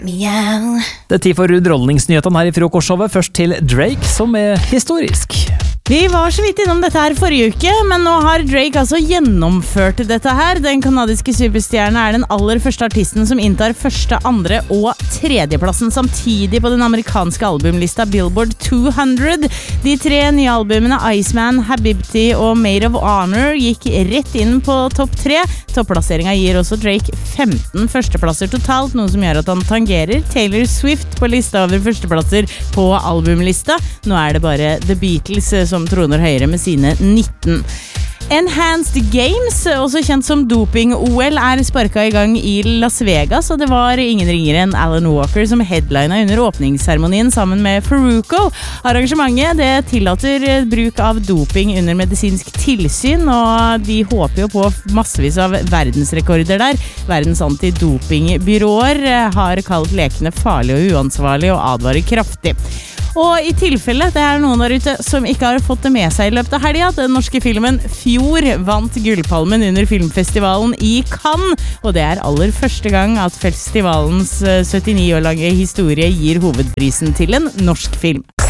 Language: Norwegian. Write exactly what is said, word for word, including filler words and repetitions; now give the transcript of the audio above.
Miau. Det er tid for underholdningsnyhetene her i frokostshowet. Først til Drake, som er historisk. Vi var så vidt innom dette her forrige uke, men nå har Drake altså gjennomført dette her. Den kanadiske superstjernen er den aller første artisten som inntar første, andre og tredjeplassen samtidig på den amerikanske albumlista Billboard to hundred. De tre nye albumene Iceman, Habibti og Maid of Honor gikk rett inn på topp tre. Topplasseringen gir også Drake femten førsteplasser totalt, noe som gjør at han tangerer Taylor Swift på lista over førsteplasser på albumlista. Nå er det bare The Beatles som troner høyere med sine nitten. Enhanced Games, også kjent som doping-O L, er sparket i gang i Las Vegas, og det var ingen ringere enn Alan Walker som headlinet under åpningsseremonien sammen med Faruko. Arrangementet det tillater bruk av doping under medisinsk tilsyn, og de håper jo på massevis av verdensrekorder der. Verdens antidopingbyråer har kalt lekene farlig og uansvarlig og advarer kraftig. Og i tilfelle det er noen der ute som ikke har fått det med seg i løpet av helgen, den norske filmen Fjord vant Gullpalmen under filmfestivalen i Cannes, og det er aller første gang at festivalens syttini år lange historie gir hovedprisen til en norsk film.